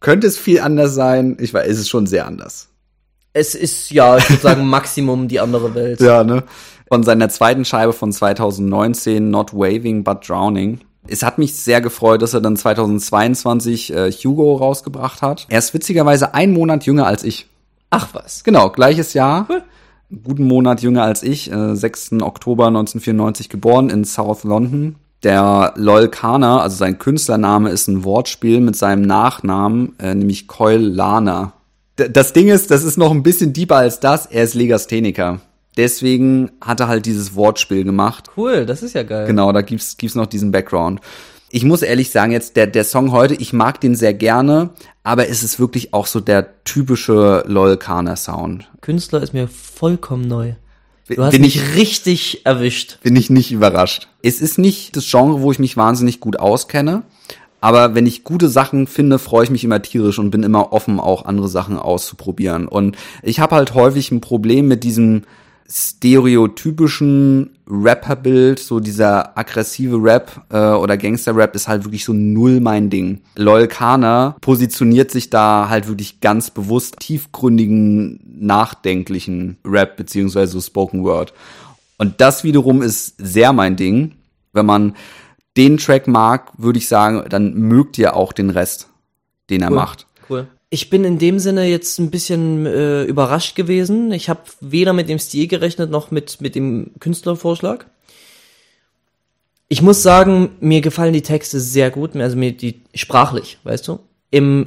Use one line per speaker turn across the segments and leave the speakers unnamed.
Könnte es viel anders sein? Ich weiß, es ist schon sehr anders.
Es ist, ja, ich würde sagen, Maximum die andere Welt.
Ja, ne? Von seiner zweiten Scheibe von 2019, Not Waving But Drowning. Es hat mich sehr gefreut, dass er dann 2022 Hugo rausgebracht hat. Er ist witzigerweise 1 Monat jünger als ich.
Ach was.
Genau, gleiches Jahr.
Cool.
Einen guten Monat jünger als ich. 6. Oktober 1994 geboren in South London. Der Lol Kana, also sein Künstlername, ist ein Wortspiel mit seinem Nachnamen, nämlich Coil Lana. Das Ding ist, das ist noch ein bisschen deeper als das. Er ist Legastheniker. Deswegen hat er halt dieses Wortspiel gemacht.
Cool, das ist ja geil.
Genau, da gibt's noch diesen Background. Ich muss ehrlich sagen, jetzt der Song heute, ich mag den sehr gerne, aber es ist wirklich auch so der typische Lol Kana Sound.
Künstler ist mir vollkommen neu. Du hast mich richtig erwischt.
Bin ich nicht überrascht. Es ist nicht das Genre, wo ich mich wahnsinnig gut auskenne, aber wenn ich gute Sachen finde, freue ich mich immer tierisch und bin immer offen, auch andere Sachen auszuprobieren. Und ich habe halt häufig ein Problem mit diesem stereotypischen Rapper-Bild, so dieser aggressive Rap oder Gangster-Rap ist halt wirklich so null mein Ding. Lol Kana positioniert sich da halt wirklich ganz bewusst tiefgründigen, nachdenklichen Rap beziehungsweise so Spoken Word. Und das wiederum ist sehr mein Ding. Wenn man den Track mag, würde ich sagen, dann mögt ihr auch den Rest, den er macht.
Cool. Ich bin in dem Sinne jetzt ein bisschen überrascht gewesen. Ich habe weder mit dem Stil gerechnet, noch mit dem Künstlervorschlag. Ich muss sagen, mir gefallen die Texte sehr gut, also mir die sprachlich, weißt du? Im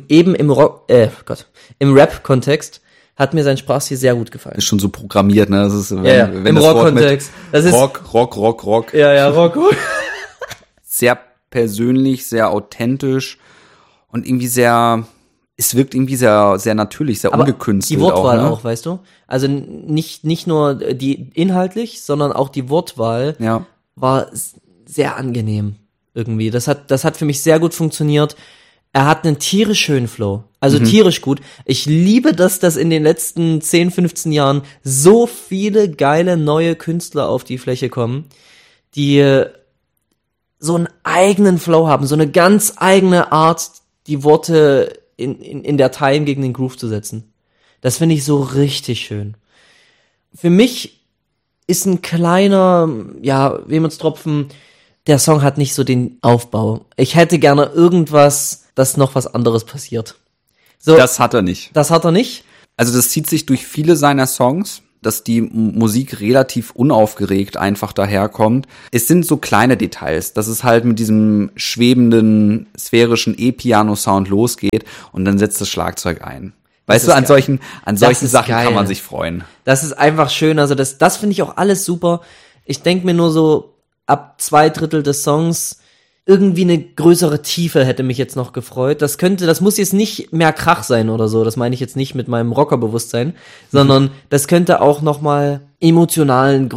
Rap-Kontext hat mir sein Sprachstil sehr gut gefallen.
Ist schon so programmiert, ne? Das ist,
wenn im Rock-Kontext.
Das ist Rock.
Ja, Rock.
Sehr persönlich, sehr authentisch und irgendwie es wirkt irgendwie sehr, sehr natürlich, sehr ungekünstelt.
Die Wortwahl
auch, ne?
auch, weißt du? Also nicht nur die inhaltlich, sondern auch die Wortwahl war sehr angenehm irgendwie. Das hat für mich sehr gut funktioniert. Er hat einen tierisch schönen Flow. Also tierisch gut. Ich liebe das in den letzten 10, 15 Jahren so viele geile neue Künstler auf die Fläche kommen, die so einen eigenen Flow haben, so eine ganz eigene Art, die Worte in der Time gegen den Groove zu setzen. Das finde ich so richtig schön. Für mich ist ein kleiner, Wehmutstropfen, der Song hat nicht so den Aufbau. Ich hätte gerne irgendwas, dass noch was anderes passiert. So,
das hat er nicht.
Das hat er nicht?
Also das zieht sich durch viele seiner Songs, dass die Musik relativ unaufgeregt einfach daherkommt. Es sind so kleine Details, dass es halt mit diesem schwebenden, sphärischen E-Piano-Sound losgeht und dann setzt das Schlagzeug ein. Weißt du, an solchen Sachen kann man sich freuen.
Das ist einfach schön, also das finde ich auch alles super. Ich denke mir nur so, ab 2/3 des Songs irgendwie eine größere Tiefe hätte mich jetzt noch gefreut. Das muss jetzt nicht mehr Krach sein oder so, das meine ich jetzt nicht mit meinem Rockerbewusstsein, sondern das könnte auch nochmal emotional ein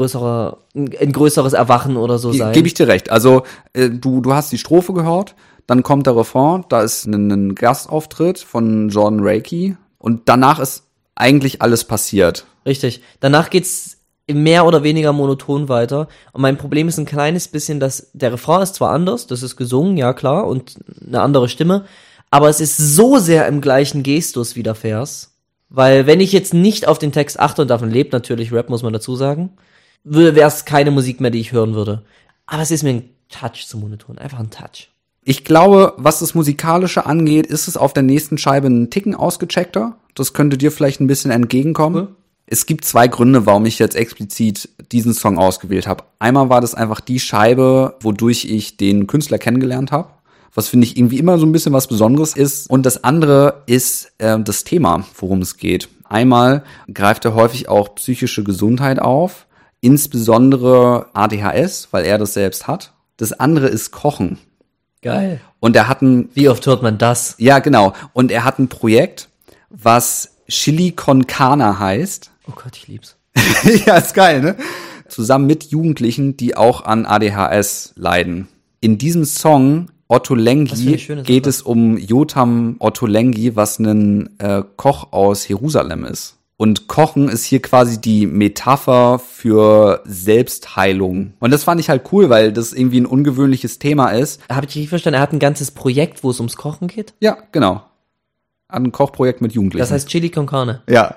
größeres Erwachen oder so sein.
Gebe ich dir recht. Also du hast die Strophe gehört, dann kommt der Refrain, da ist ein Gastauftritt von Jordan Rakey und danach ist eigentlich alles passiert.
Richtig. Danach geht's mehr oder weniger monoton weiter. Und mein Problem ist ein kleines bisschen, dass der Refrain ist zwar anders, das ist gesungen, ja klar, und eine andere Stimme, aber es ist so sehr im gleichen Gestus wie der Vers, weil wenn ich jetzt nicht auf den Text achte, und davon lebt natürlich Rap, muss man dazu sagen, wäre es keine Musik mehr, die ich hören würde. Aber es ist mir ein Touch zu monoton, einfach ein Touch.
Ich glaube, was das Musikalische angeht, ist es auf der nächsten Scheibe ein Ticken ausgecheckter. Das könnte dir vielleicht ein bisschen entgegenkommen.
Okay.
Es gibt 2 Gründe, warum ich jetzt explizit diesen Song ausgewählt habe. Einmal war das einfach die Scheibe, wodurch ich den Künstler kennengelernt habe, was finde ich irgendwie immer so ein bisschen was Besonderes ist. Und das andere ist das Thema, worum es geht. Einmal greift er häufig auch psychische Gesundheit auf, insbesondere ADHS, weil er das selbst hat. Das andere ist Kochen.
Geil.
Und er hat
Wie oft hört man das?
Ja, genau. Und er hat ein Projekt, was Chili con Carne heißt.
Oh Gott, ich lieb's.
Ja, ist geil, ne? Zusammen mit Jugendlichen, die auch an ADHS leiden. In diesem Song Ottolenghi geht es um Jotam Ottolenghi, was ein Koch aus Jerusalem ist. Und Kochen ist hier quasi die Metapher für Selbstheilung. Und das fand ich halt cool, weil das irgendwie ein ungewöhnliches Thema ist.
Habe ich richtig verstanden? Er hat ein ganzes Projekt, wo es ums Kochen geht?
Ja, genau. an ein Kochprojekt mit Jugendlichen.
Das heißt Chili con Carne.
Ja.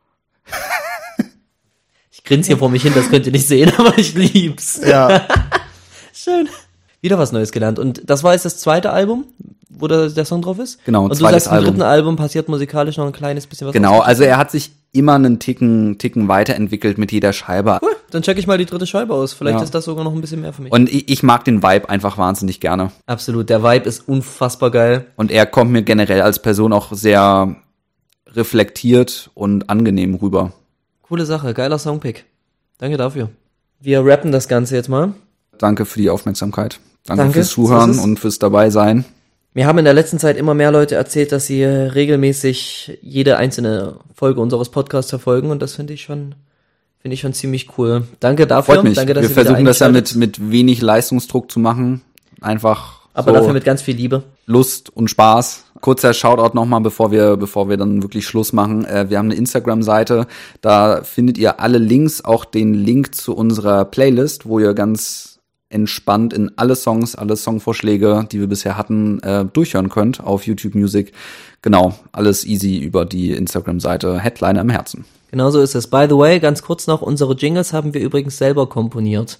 Ich grinse hier vor mich hin, das könnt ihr nicht sehen, aber ich lieb's.
Ja.
Schön. Wieder was Neues gelernt. Und das war jetzt das zweite Album, wo der Song drauf ist?
Genau,
und du sagst, im dritten Album passiert musikalisch noch ein kleines bisschen was.
Genau, also er hat sich immer einen Ticken weiterentwickelt mit jeder Scheibe.
Cool, dann check ich mal die dritte Scheibe aus. Vielleicht ist das sogar noch ein bisschen mehr für mich.
Und ich mag den Vibe einfach wahnsinnig gerne.
Absolut, der Vibe ist unfassbar geil.
Und er kommt mir generell als Person auch sehr reflektiert und angenehm rüber.
Coole Sache, geiler Songpick. Danke dafür. Wir rappen das Ganze jetzt mal.
Danke für die Aufmerksamkeit. Danke fürs Zuhören und fürs Dabeisein.
Mir haben in der letzten Zeit immer mehr Leute erzählt, dass sie regelmäßig jede einzelne Folge unseres Podcasts verfolgen und das finde ich schon ziemlich cool. Danke dafür.
Freut mich.
Danke, dass
wir versuchen das ja mit wenig Leistungsdruck zu machen. Einfach
aber so dafür mit ganz viel Liebe.
Lust und Spaß. Kurzer Shoutout nochmal, bevor wir dann wirklich Schluss machen. Wir haben eine Instagram-Seite, da findet ihr alle Links, auch den Link zu unserer Playlist, wo ihr ganz entspannt in alle Songs, alle Songvorschläge, die wir bisher hatten, durchhören könnt auf YouTube Music. Genau, alles easy über die Instagram-Seite Headliner im Herzen.
Genau so ist es. By the way, ganz kurz noch, unsere Jingles haben wir übrigens selber komponiert.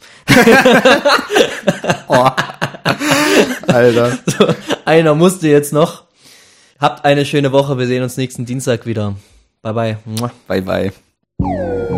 Oh. Alter.
So, einer musste jetzt noch. Habt eine schöne Woche, wir sehen uns nächsten Dienstag wieder. Bye bye.
Bye bye.